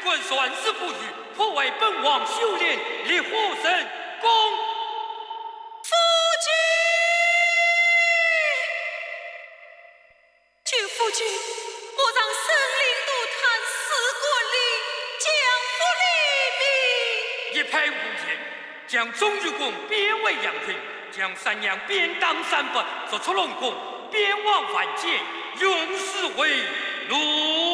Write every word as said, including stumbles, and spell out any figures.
棍算死不渝，颇为本王修炼，立火神功。 夫君，求夫君，莫让生灵涂炭，死国里将不立命。 一派无言，将钟乳宫贬为阳郡，将三娘贬当三百，做出龙宫，贬往凡间，永世为奴。